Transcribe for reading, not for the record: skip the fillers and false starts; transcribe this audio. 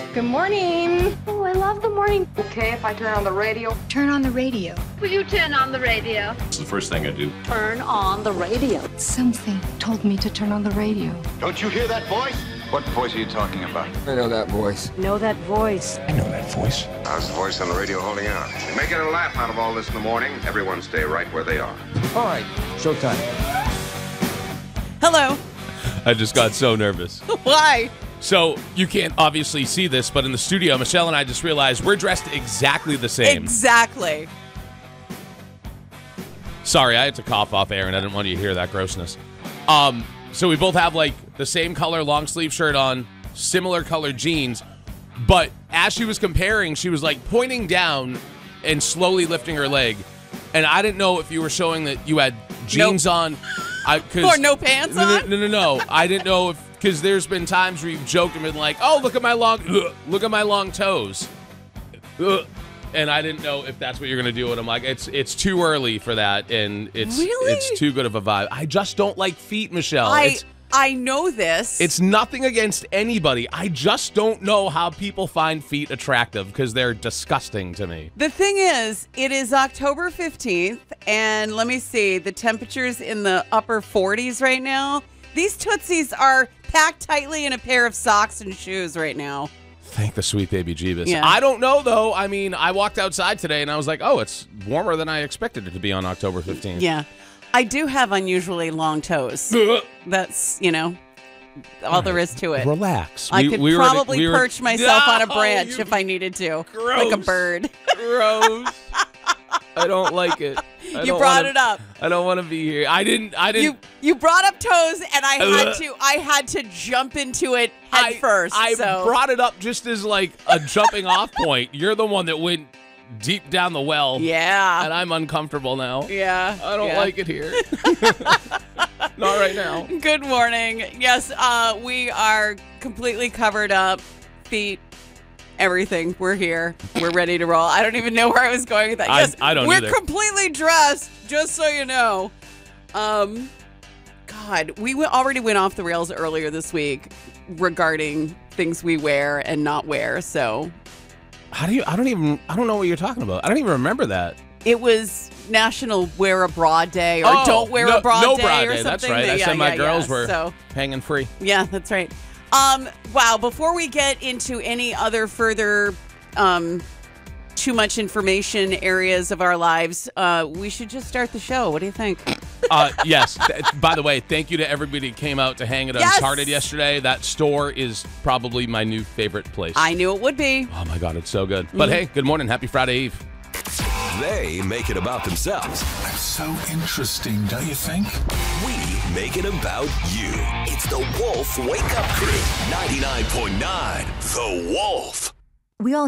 Good morning. Oh, I love the morning. Okay, if I turn on the radio. Turn on the radio. Will you turn on the radio? It's the first thing I do. Turn on the radio. Something told me to turn on the radio. Don't you hear that voice? What voice are you talking about? I know that voice. Know that voice. I know that voice. How's the voice on the radio holding out? You're making a laugh out of all this in the morning. Everyone stay right where they are. All right, showtime. Hello. I just got so nervous. Why? So you can't obviously see this, but in the studio, Michelle and I just realized we're dressed exactly the same. Exactly. Sorry, I had to cough off air, and I didn't want you to hear that grossness. So we both have like the same color long sleeve shirt on, similar colored jeans, but as she was comparing, she was like pointing down and slowly lifting her leg, and I didn't know if you were showing that you had jeans on. Or no pants on? No. I didn't know if, because there's been times where you've joked and been like, "Oh, look at my long toes," and I didn't know if that's what you're gonna do. And I'm like, it's too early for that, and it's too good of a vibe. I just don't like feet, Michelle. I know this. It's nothing against anybody. I just don't know how people find feet attractive because they're disgusting to me. The thing is, it is October 15th, and let me see, the temperature's in the upper 40s right now. These Tootsies are packed tightly in a pair of socks and shoes right now. Thank the sweet baby Jeebus. Yeah. I don't know, though. I mean, I walked outside today, and I was like, oh, it's warmer than I expected it to be on October 15th. Yeah. I do have unusually long toes. That's, all there is to it. Relax. I could probably perch myself on a branch if I needed to. Gross. Like a bird. Gross. I don't like it. You brought it up. I don't want to be here. I didn't. You brought up toes, and I had to jump into it head first. I brought it up just as like a jumping off point. You're the one that went deep down the well. Yeah. And I'm uncomfortable now. Yeah. I don't like it here. Not right now. Good morning. Yes, we are completely covered up. Feet, everything. We're here. We're ready to roll. I don't even know where I was going with that. Yes, I don't either. We're completely dressed, just so you know. God, we already went off the rails earlier this week regarding things we wear and not wear, so... I don't know what you're talking about. I don't even remember that. It was National Wear a Bra Day or Don't Wear a Bra Day or something. That's right. I said my girls were hanging free. Yeah, that's right. Wow, before we get into any other further too much information areas of our lives, we should just start the show. What do you think? Yes. By the way, thank you to everybody who came out to hang at Uncharted yesterday. That store is probably my new favorite place. I knew it would be. Oh, my God. It's so good. But hey, good morning. Happy Friday Eve. They make it about themselves. That's so interesting, don't you think? We make it about you. It's the Wolf Wake Up Crew. 99.9 The Wolf. We all